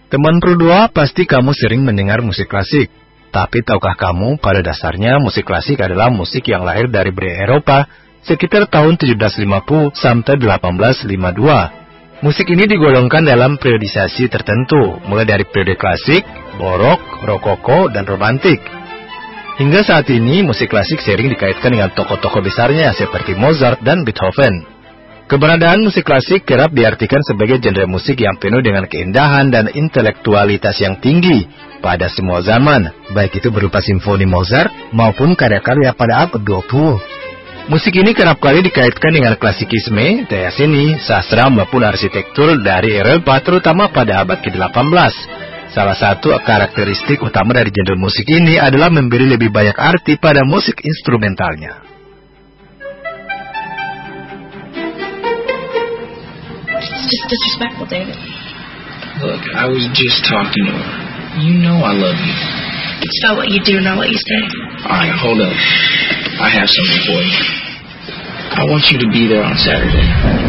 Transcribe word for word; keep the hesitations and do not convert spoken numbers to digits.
Teman berdua, pasti kamu sering mendengar musik klasik. Tapi tahukah kamu, pada dasarnya musik klasik adalah musik yang lahir dari budaya Eropa sekitar tahun tujuh belas lima puluh sampai delapan belas lima puluh dua. Musik ini digolongkan dalam periodisasi tertentu, mulai dari periode klasik, barok, rokoko, dan romantik. Hingga saat ini, musik klasik sering dikaitkan dengan tokoh-tokoh besarnya seperti Mozart dan Beethoven. Keberadaan musik klasik kerap diartikan sebagai genre musik yang penuh dengan keindahan dan intelektualitas yang tinggi pada semua zaman, baik itu berupa simfoni Mozart maupun karya-karya pada abad dua puluh. Musik ini kerap kali dikaitkan dengan klasikisme, daya seni, sastra maupun arsitektur dari Eropa terutama pada abad ke delapan belas. Salah satu karakteristik utama dari genre musik ini adalah memberi lebih banyak arti pada musik instrumentalnya. Just disrespectful, David. Look, I was just talking to her. You know I love you. It's not what you do, not what you say. Alright, hold up. I have something for you. I want you to be there on Saturday.